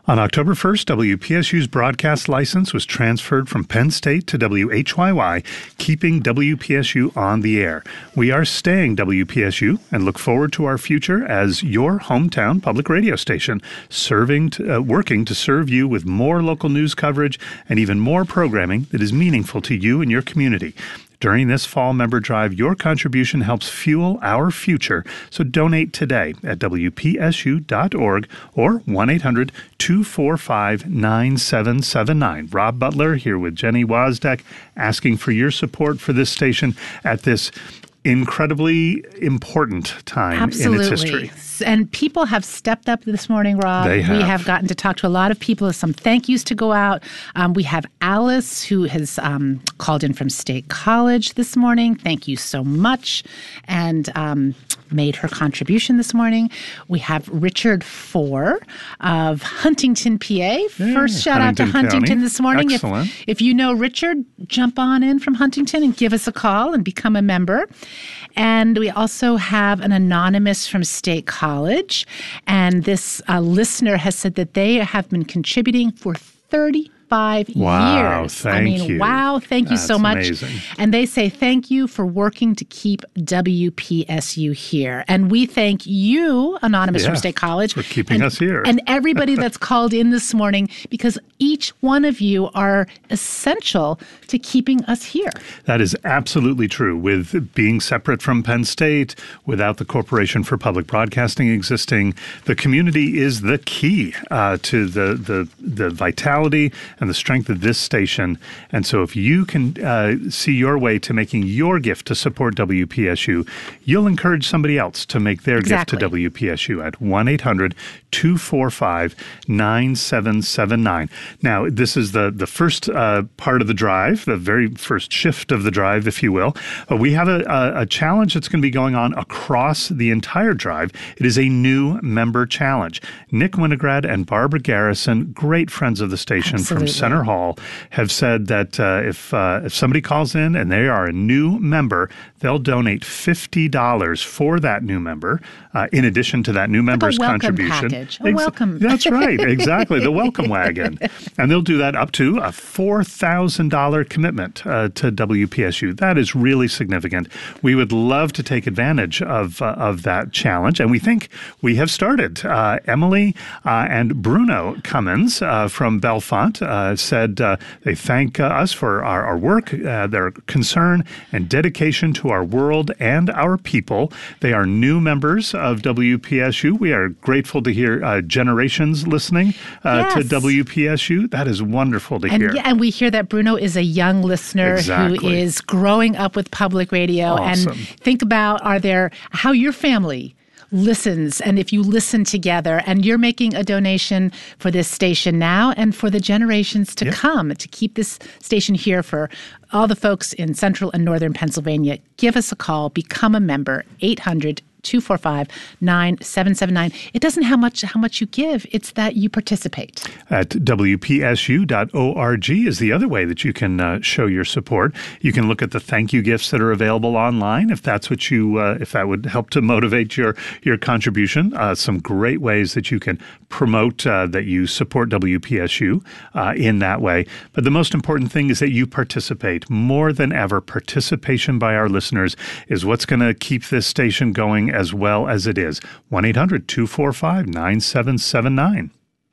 On October 1st, WPSU's broadcast license was transferred from Penn State to WHYY, keeping WPSU on the air. We are staying WPSU and look forward to our future as your hometown public radio station, working to serve you with more local news coverage and even more programming that is meaningful to you and your community. During this fall member drive, your contribution helps fuel our future. So donate today at WPSU.org or 1-800-245-9779. Rob Butler here with Jenny Wozdeck asking for your support for this station at this incredibly important time in its history. And people have stepped up this morning, Rob. They have. We have gotten to talk to a lot of people. Some thank yous to go out. We have Alice, who has called in from State College this morning. Thank you so much. And made her contribution this morning. We have Richard Four of Huntington, PA. First shout out to Huntington County this morning. Excellent. If you know Richard, jump on in from Huntington and give us a call and become a member. And we also have an anonymous from State College. And this listener has said that they have been contributing for 35 wow, years. Thank you. Wow, thank you so much. Amazing. And they say thank you for working to keep WPSU here. And we thank you, anonymous from State College, for keeping us here. And everybody that's called in this morning, because each one of you are essential to keeping us here. That is absolutely true. With being separate from Penn State, without the Corporation for Public Broadcasting existing, the community is the key to the vitality and the strength of this station. And so if you can see your way to making your gift to support WPSU, you'll encourage somebody else to make their gift to WPSU at 1-800-245-9779. Now, this is the first part of the drive, the very first shift of the drive, if you will. We have a challenge that's going to be going on across the entire drive. It is a new member challenge. Nick Winograd and Barbara Garrison, great friends of the station from Center Hall, have said that if somebody calls in and they are a new member, they'll donate $50 for that new member, in addition to that new member's contribution. Package. A welcome. That's right, exactly, the welcome wagon. And they'll do that up to a $4,000 commitment to WPSU. That is really significant. We would love to take advantage of that challenge, and we think we have started. Emily and Bruno Cummins from Bellefonte said they thank us for our work, their concern and dedication to our world and our people. They are new members of WPSU. We are grateful to hear generations listening to WPSU. That is wonderful to hear. And we hear that Bruno is a young listener who is growing up with public radio. Awesome. And think about how your family listens, and if you listen together, and you're making a donation for this station now and for the generations to come, to keep this station here for all the folks in central and northern Pennsylvania, give us a call, become a member, 800-245-9779. It doesn't how much you give, it's that you participate. At WPSU.org is the other way that you can show your support. You can look at the thank you gifts that are available online if that's what if that would help to motivate your contribution. Some great ways that you can promote that you support WPSU in that way. But the most important thing is that you participate. More than ever, participation by our listeners is what's going to keep this station going as well as it is. 1-800-245-9779.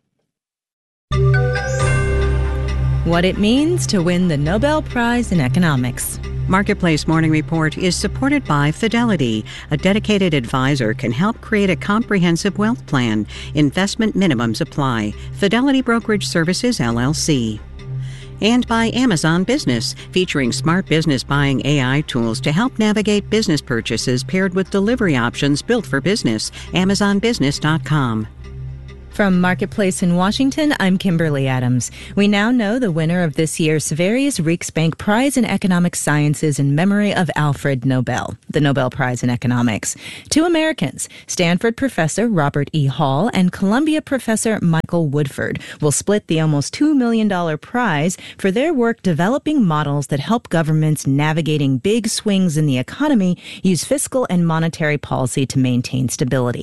What it means to win the Nobel Prize in Economics. Marketplace Morning Report is supported by Fidelity. A dedicated advisor can help create a comprehensive wealth plan. Investment minimums apply. Fidelity Brokerage Services, LLC. And by Amazon Business, featuring smart business buying AI tools to help navigate business purchases paired with delivery options built for business. AmazonBusiness.com. From Marketplace in Washington, I'm Kimberly Adams. We now know the winner of this year's Sveriges Riksbank Prize in Economic Sciences in memory of Alfred Nobel, the Nobel Prize in Economics. Two Americans, Stanford professor Robert E. Hall and Columbia professor Michael Woodford, will split the almost $2 million prize for their work developing models that help governments navigating big swings in the economy use fiscal and monetary policy to maintain stability.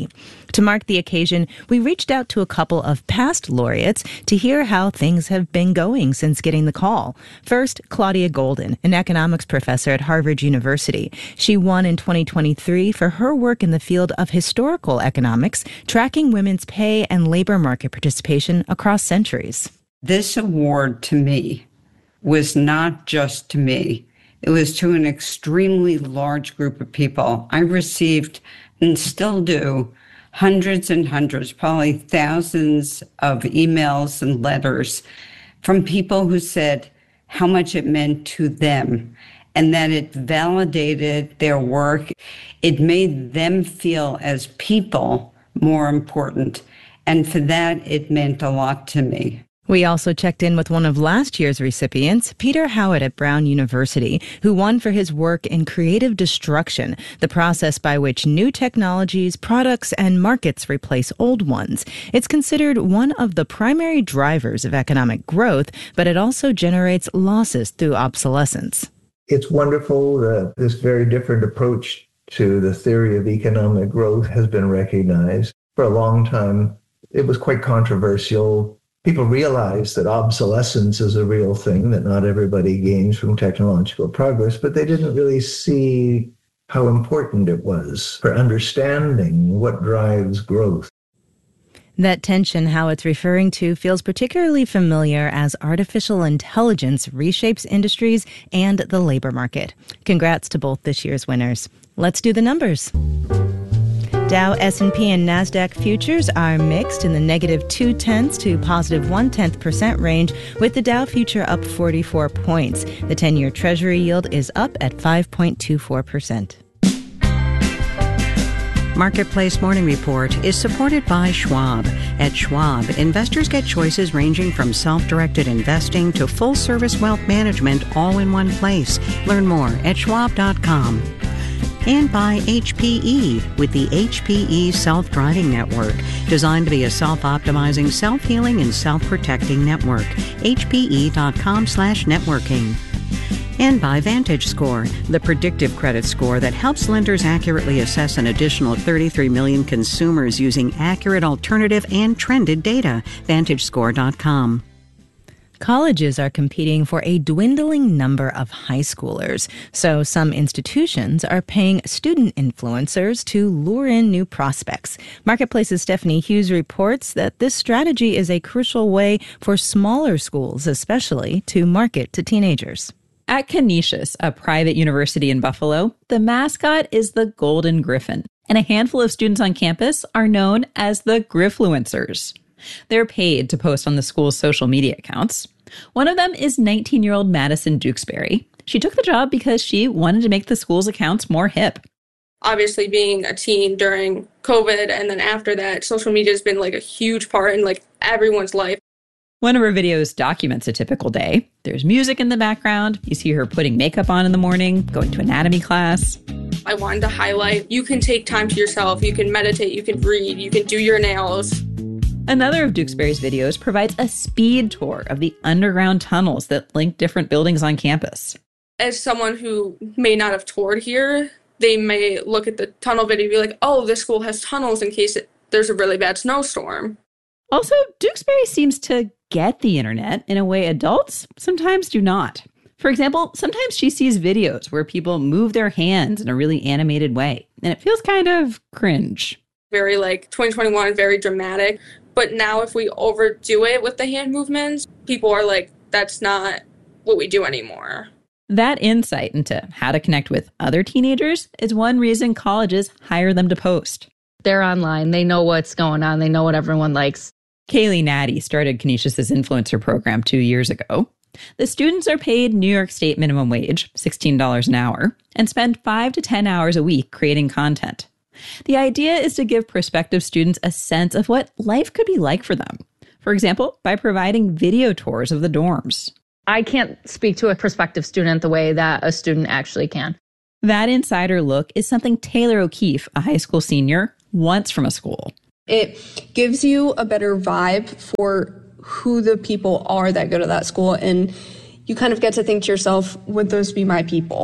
To mark the occasion, we reached out to a couple of past laureates to hear how things have been going since getting the call. First, Claudia Golden, an economics professor at Harvard University. She won in 2023 for her work in the field of historical economics, tracking women's pay and labor market participation across centuries. This award to me was not just to me. It was to an extremely large group of people. I received, and still do, hundreds and hundreds, probably thousands of emails and letters from people who said how much it meant to them and that it validated their work. It made them feel as people more important. And for that, it meant a lot to me. We also checked in with one of last year's recipients, Peter Howitt at Brown University, who won for his work in creative destruction, the process by which new technologies, products, and markets replace old ones. It's considered one of the primary drivers of economic growth, but it also generates losses through obsolescence. It's wonderful that this very different approach to the theory of economic growth has been recognized. For a long time, it was quite controversial. People realize that obsolescence is a real thing, that not everybody gains from technological progress, but they didn't really see how important it was for understanding what drives growth. That tension Howitt's referring to feels particularly familiar as artificial intelligence reshapes industries and the labor market. Congrats to both this year's winners. Let's do the numbers. Dow, S&P, and NASDAQ futures are mixed in the negative 0.2 to positive 0.1% range, with the Dow future up 44 points. The 10-year Treasury yield is up at 5.24%. Marketplace Morning Report is supported by Schwab. At Schwab, investors get choices ranging from self-directed investing to full-service wealth management all in one place. Learn more at schwab.com. And by HPE with the HPE Self-Driving Network, designed to be a self-optimizing, self-healing, and self-protecting network. HPE.com/networking. And by VantageScore, the predictive credit score that helps lenders accurately assess an additional 33 million consumers using accurate alternative and trended data. VantageScore.com. Colleges are competing for a dwindling number of high schoolers, so some institutions are paying student influencers to lure in new prospects. Marketplace's Stephanie Hughes reports that this strategy is a crucial way for smaller schools, especially, to market to teenagers. At Canisius, a private university in Buffalo, the mascot is the Golden Griffin, and a handful of students on campus are known as the Griffluencers. They're paid to post on the school's social media accounts. One of them is 19-year-old Madison Dukesbury. She took the job because she wanted to make the school's accounts more hip. Obviously, being a teen during COVID and then after that, social media has been like a huge part in like everyone's life. One of her videos documents a typical day. There's music in the background. You see her putting makeup on in the morning, going to anatomy class. I wanted to highlight, you can take time to yourself, you can meditate, you can read, you can do your nails. Another of Dukesbury's videos provides a speed tour of the underground tunnels that link different buildings on campus. As someone who may not have toured here, they may look at the tunnel video and be like, oh, this school has tunnels in case there's a really bad snowstorm. Also, Dukesbury seems to get the internet in a way adults sometimes do not. For example, sometimes she sees videos where people move their hands in a really animated way, and it feels kind of cringe. Very like 2021, very dramatic. But now if we overdo it with the hand movements, people are like, that's not what we do anymore. That insight into how to connect with other teenagers is one reason colleges hire them to post. They're online. They know what's going on. They know what everyone likes. Kaylee Natty started Canisius's influencer program 2 years ago. The students are paid New York State minimum wage, $16 an hour, and spend 5 to 10 hours a week creating content. The idea is to give prospective students a sense of what life could be like for them. For example, by providing video tours of the dorms. I can't speak to a prospective student the way that a student actually can. That insider look is something Taylor O'Keefe, a high school senior, wants from a school. It gives you a better vibe for who the people are that go to that school, and you kind of get to think to yourself, would those be my people?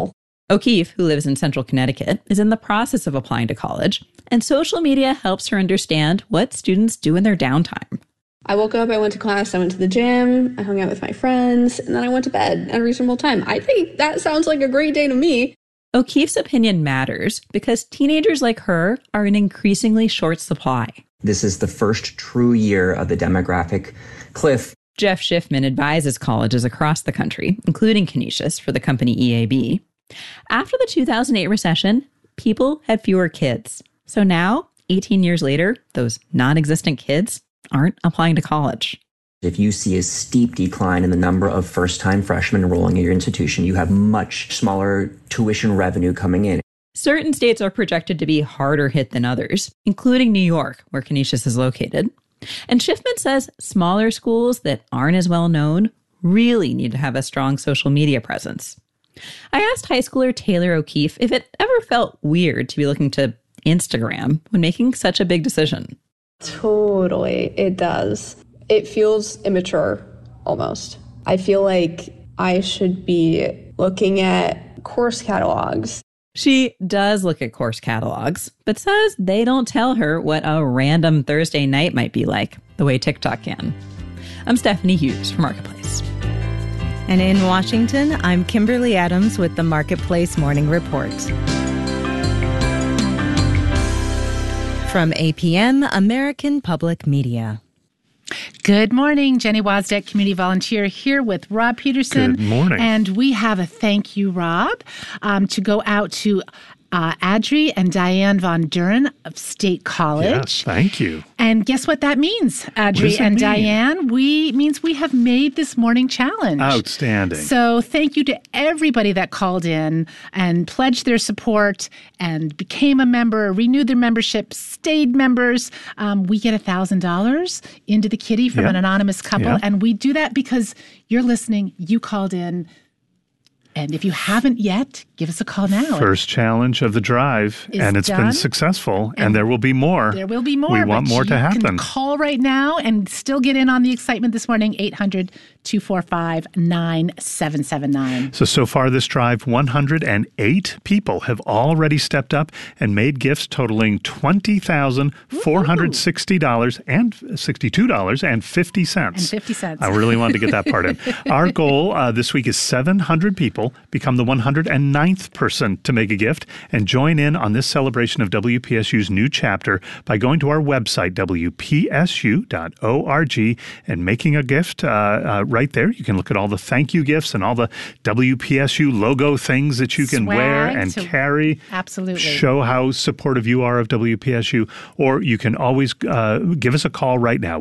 O'Keefe, who lives in central Connecticut, is in the process of applying to college, and social media helps her understand what students do in their downtime. I woke up, I went to class, I went to the gym, I hung out with my friends, and then I went to bed at a reasonable time. I think that sounds like a great day to me. O'Keefe's opinion matters because teenagers like her are in increasingly short supply. This is the first true year of the demographic cliff. Jeff Schiffman advises colleges across the country, including Canisius, for the company EAB. After the 2008 recession, people had fewer kids. So now, 18 years later, those non-existent kids aren't applying to college. If you see a steep decline in the number of first-time freshmen enrolling in your institution, you have much smaller tuition revenue coming in. Certain states are projected to be harder hit than others, including New York, where Canisius is located. And Schiffman says smaller schools that aren't as well known really need to have a strong social media presence. I asked high schooler Taylor O'Keefe if it ever felt weird to be looking to Instagram when making such a big decision. Totally, it does. It feels immature, almost. I feel like I should be looking at course catalogs. She does look at course catalogs, but says they don't tell her what a random Thursday night might be like, the way TikTok can. I'm Stephanie Hughes for Marketplace. And in Washington, I'm Kimberly Adams with the Marketplace Morning Report. From APM, American Public Media. Good morning. Jenny Wozdeck, community volunteer, here with Rob Peterson. Good morning. And we have a thank you, Rob, to go out to Adri and Diane Von Duren of State College. Yes, thank you. And guess what that means, Adri and Diane? Means we have made this morning challenge. Outstanding. So thank you to everybody that called in and pledged their support and became a member, renewed their membership, stayed members. We get $1,000 into the kitty from an anonymous couple. And we do that because you're listening, you called in. And if you haven't yet, give us a call now. First challenge of the drive, and it's been successful, and there will be more. There will be more. We want more to happen. You can call right now and still get in on the excitement this morning, 800-245-9779. So far this drive, 108 people have already stepped up and made gifts totaling $20,460 and $62.50. 50 cents. I really wanted to get that part in. Our goal this week is 700 people become the 109th person to make a gift and join in on this celebration of WPSU's new chapter by going to our website, WPSU.org, and making a gift right there. You can look at all the thank you gifts and all the WPSU logo things that you can wear and carry. Absolutely. Show how supportive you are of WPSU. Or you can always give us a call right now,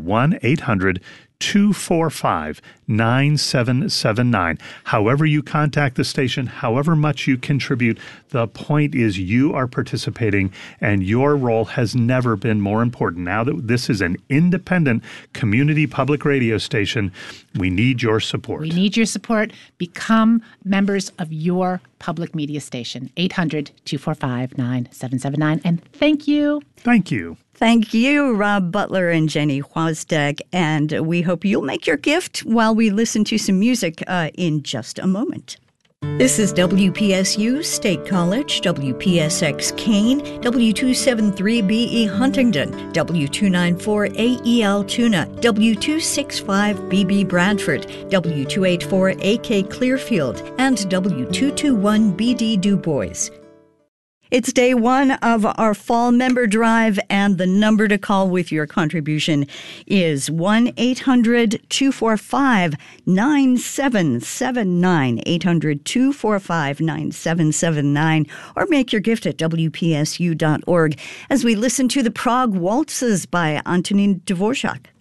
1-800-245-9779. However you contact the station, however much you contribute, the point is you are participating and your role has never been more important. Now that this is an independent community public radio station, we need your support. We need your support. Become members of your public media station, 800-245-9779. And thank you. Thank you. Thank you, Rob Butler and Jenny Wozdeck. And we hope you'll make your gift while we listen to some music in just a moment. This is WPSU State College, WPSX Kane, W273BE Huntingdon, W294AE Altoona, W265BB Bradford, W284AK Clearfield, and W221BD Du Bois. It's day one of our fall member drive, and the number to call with your contribution is 1-800-245-9779, 800-245-9779, or make your gift at WPSU.org as we listen to the Prague Waltzes by Antonin Dvorak.